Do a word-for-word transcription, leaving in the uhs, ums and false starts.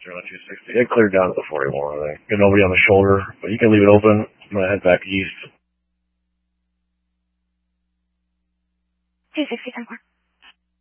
through on two sixty. It cleared down to the forty-one, I think. Got nobody on the shoulder, but you can leave it open. I'm gonna head back east. two sixty, ten four.